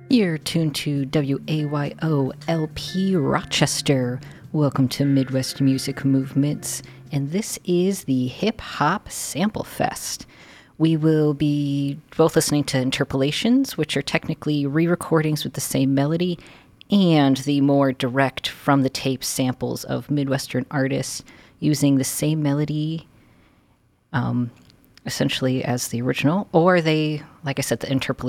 You're tuned to WAYO LP Rochester. Welcome to Midwest Music Movements, and this is the Hip Hop Sample Fest. We will be both listening to interpolations, which are technically re-recordings with the same melody, and the more direct from the tape samples of Midwestern artists using the same melody essentially as the original, or they, like I said, the interpolation